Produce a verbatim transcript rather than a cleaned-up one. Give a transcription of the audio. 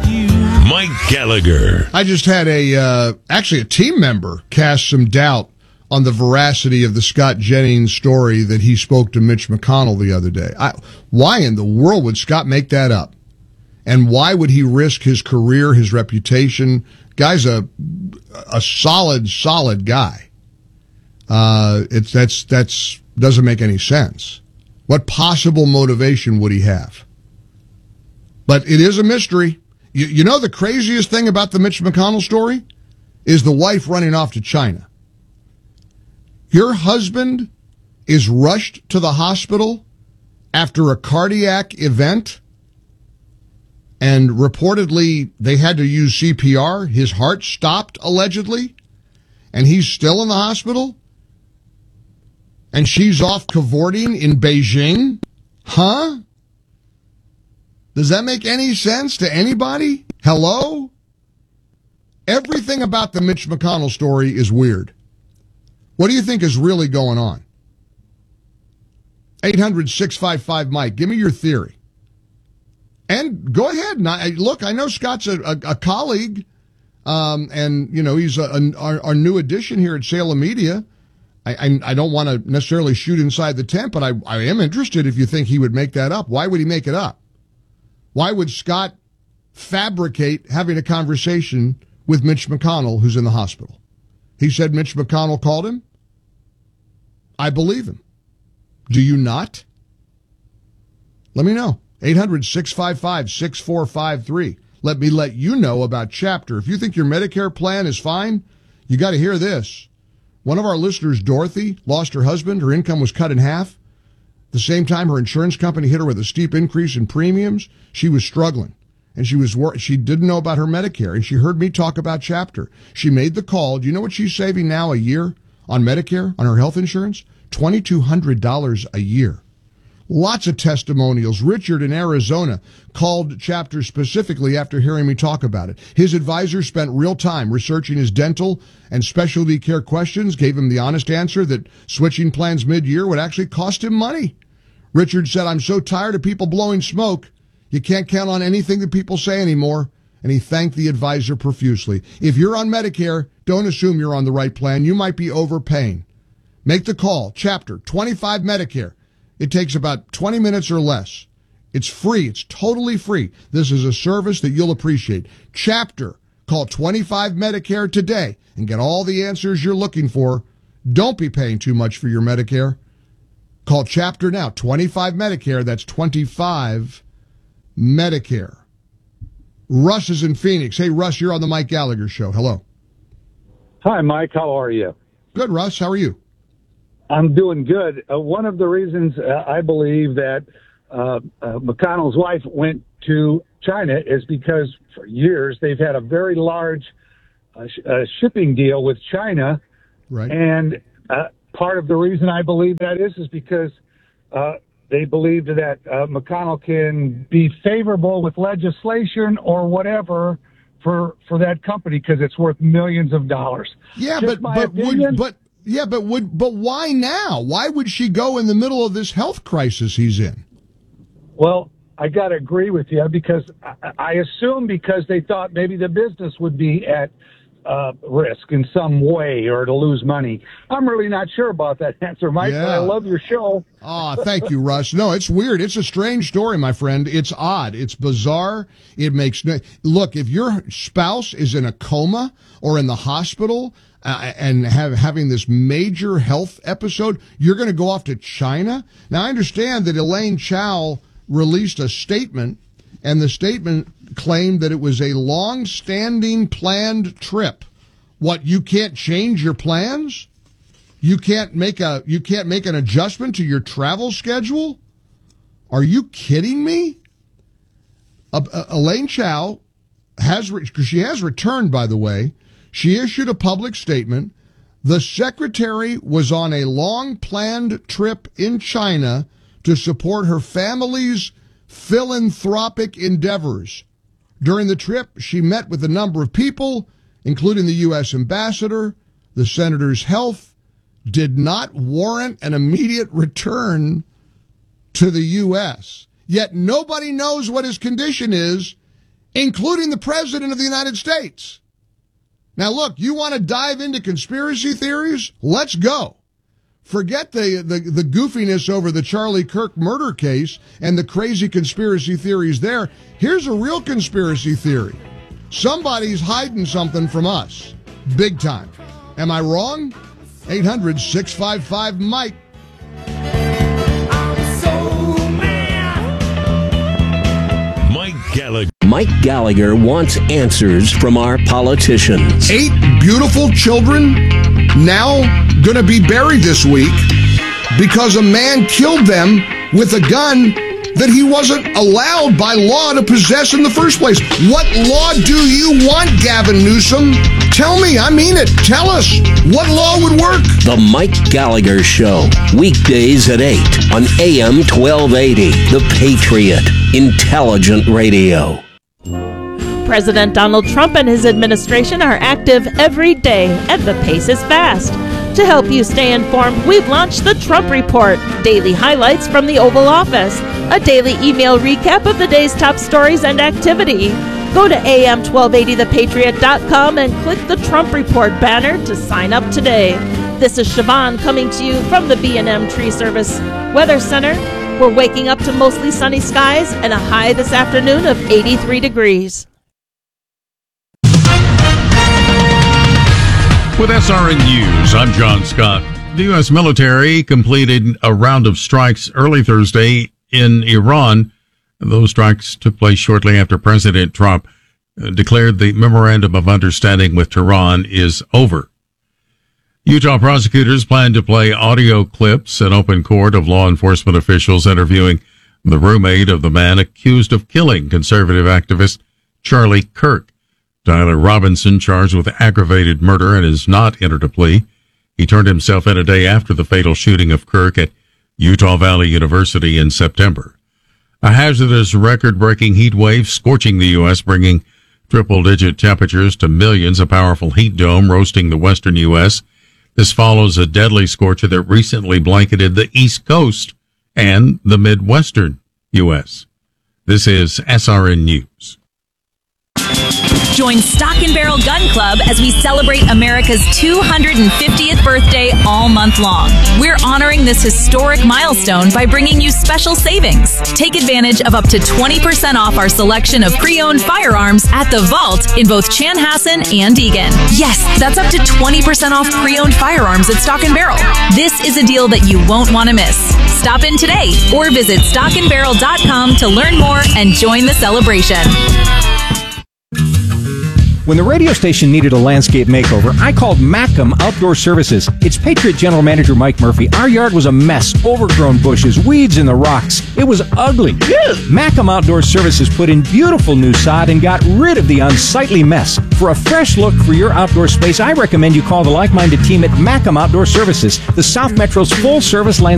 Mike Gallagher. I just had a, uh, actually a team member cast some doubt on the veracity of the Scott Jennings story that he spoke to Mitch McConnell the other day. I, why in the world would Scott make that up? And why would he risk his career, his reputation? Guy's a, a solid, solid guy. Uh, it's, that's, that's, doesn't make any sense. What possible motivation would he have? But it is a mystery. You, you know the craziest thing about the Mitch McConnell story is the wife running off to China. Your husband is rushed to the hospital after a cardiac event, and reportedly they had to use C P R. His heart stopped, allegedly, and he's still in the hospital? And she's off cavorting in Beijing? Huh? Does that make any sense to anybody? Hello? Everything about the Mitch McConnell story is weird. What do you think is really going on? eight hundred, six five five, Mike. Give me your theory. And go ahead. And I, look, I know Scott's a, a, a colleague, um, and, you know, he's a, a, our, our new addition here at Salem Media. I, I, I don't want to necessarily shoot inside the tent, but I, I am interested if you think he would make that up. Why would he make it up? Why would Scott fabricate having a conversation with Mitch McConnell, who's in the hospital? He said Mitch McConnell called him. I believe him. Do you not? Let me know. eight hundred, six five five, six four five three. Let me let you know about Chapter. If you think your Medicare plan is fine, you got to hear this. One of our listeners, Dorothy, lost her husband. Her income was cut in half. At the same time, her insurance company hit her with a steep increase in premiums. She was struggling, and she was wor- she didn't know about her Medicare, and she heard me talk about Chapter. She made the call. Do you know what she's saving now a year on Medicare, on her health insurance? two thousand two hundred dollars a year. Lots of testimonials. Richard in Arizona called Chapter specifically after hearing me talk about it. His advisor spent real time researching his dental and specialty care questions, gave him the honest answer that switching plans mid-year would actually cost him money. Richard said, I'm so tired of people blowing smoke. You can't count on anything that people say anymore. And he thanked the advisor profusely. If you're on Medicare, don't assume you're on the right plan. You might be overpaying. Make the call. Chapter twenty-five Medicare. It takes about twenty minutes or less. It's free. It's totally free. This is a service that you'll appreciate. Chapter. Call twenty-five Medicare today and get all the answers you're looking for. Don't be paying too much for your Medicare. Call Chapter now. twenty-five Medicare. That's twenty-five Medicare. Russ is in Phoenix. Hey, Russ, you're on the Mike Gallagher Show. Hello. Hi, Mike. How are you? Good, Russ. How are you? I'm doing good. Uh, one of the reasons uh, I believe that uh, uh, McConnell's wife went to China is because for years they've had a very large uh, sh- uh, shipping deal with China. Right. And uh, part of the reason I believe that is is because uh, they believe that uh, McConnell can be favorable with legislation or whatever for for that company because it's worth millions of dollars. Yeah, Just but but opinion, would but yeah, but would but why now? Why would she go in the middle of this health crisis he's in? Well, I got to agree with you because I, I assume because they thought maybe the business would be at uh, risk in some way or to lose money. I'm really not sure about that answer, Mike, Yeah. but I love your show. Ah, oh, thank you, Russ. No, it's weird. It's a strange story, my friend. It's odd. It's bizarre. It makes no... Look, if your spouse is in a coma or in the hospital uh, and have having this major health episode, you're going to go off to China? Now, I understand that Elaine Chao released a statement, and the statement claimed that it was a long-standing planned trip. What, you can't change your plans? You can't make a you can't make an adjustment to your travel schedule? Are you kidding me? Uh, uh, Elaine Chao has re- she has returned, by the way. She issued a public statement. The secretary was on a long-planned trip in China to support her family's philanthropic endeavors. During the trip, she met with a number of people, including the U S ambassador. The senator's health did not warrant an immediate return to the U S Yet nobody knows what his condition is, including the President of the United States. Now, look, you want to dive into conspiracy theories? Let's go. Forget the, the, the goofiness over the Charlie Kirk murder case and the crazy conspiracy theories there. Here's a real conspiracy theory. Somebody's hiding something from us. Big time. Am I wrong? eight hundred, six five five, Mike. Mike Gallagher. Mike Gallagher wants answers from our politicians. Eight beautiful children now going to be buried this week because a man killed them with a gun that he wasn't allowed by law to possess in the first place. What law do you want, Gavin Newsom? Tell me, I mean it. Tell us, what law would work? The Mike Gallagher Show, weekdays at eight on A M twelve eighty, The Patriot, intelligent radio. President Donald Trump and his administration are active every day, and the pace is fast. To help you stay informed, we've launched the Trump Report, daily highlights from the Oval Office, a daily email recap of the day's top stories and activity. Go to A M twelve eighty the patriot dot com and click the Trump Report banner to sign up today. This is Siobhan coming to you from the B and M Tree Service Weather Center. We're waking up to mostly sunny skies and a high this afternoon of eighty-three degrees. With S R N News, I'm John Scott. The U S military completed a round of strikes early Thursday in Iran. Those strikes took place shortly after President Trump declared the memorandum of understanding with Tehran is over. Utah prosecutors plan to play audio clips in open court of law enforcement officials interviewing the roommate of the man accused of killing conservative activist Charlie Kirk. Tyler Robinson, charged with aggravated murder, and has not entered a plea. He turned himself in a day after the fatal shooting of Kirk at Utah Valley University in September. A hazardous record-breaking heat wave scorching the U S, bringing triple-digit temperatures to millions. A powerful heat dome roasting the western U S. This follows a deadly scorcher that recently blanketed the East Coast and the Midwestern U S. This is S R N News. Join Stock and Barrel Gun Club as we celebrate America's two hundred fiftieth birthday all month long. We're honoring this historic milestone by bringing you special savings. Take advantage of up to twenty percent off our selection of pre-owned firearms at the Vault in both Chanhassen and Eagan. Yes, that's up to twenty percent off pre-owned firearms at Stock and Barrel. This is a deal that you won't want to miss. Stop in today or visit stock and barrel dot com to learn more and join the celebration. When the radio station needed a landscape makeover, I called Macam Outdoor Services. It's Patriot General Manager Mike Murphy. Our yard was a mess, overgrown bushes, weeds in the rocks. It was ugly. Macam Outdoor Services put in beautiful new sod and got rid of the unsightly mess. For a fresh look for your outdoor space, I recommend you call the like-minded team at Macam Outdoor Services, the South Metro's full-service land